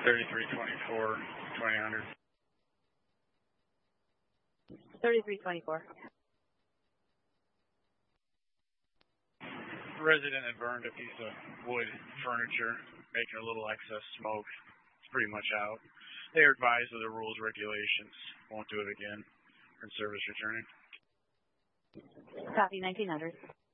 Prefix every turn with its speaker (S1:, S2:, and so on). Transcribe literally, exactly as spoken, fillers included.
S1: thirty-three twenty-four, twenty hundred.
S2: thirty-three twenty-four.
S1: Resident had burned a piece of wood furniture, making a little excess smoke. It's pretty much out. They are advised of the rules, regulations. Won't do it again. And service returning.
S2: Copy, nineteen hundred.